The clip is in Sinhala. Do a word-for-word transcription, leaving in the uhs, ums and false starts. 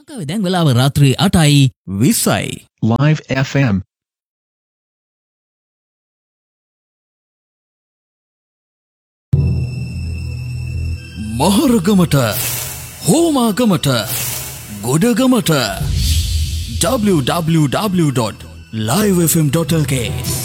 ලංකාවේ දැන් වෙලාව රාත්‍රී අටයි විස්සයි. Live F M. මහරගමට හෝමාගමට ගොඩගමට w w w dot live f m dot l k